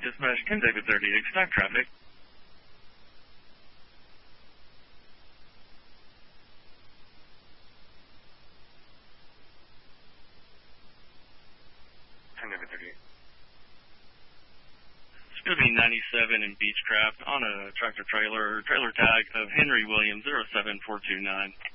Dispatch 10 David 30, expect traffic. Scooby 97 in Beechcraft on a tractor trailer tag of Henry Williams 07429.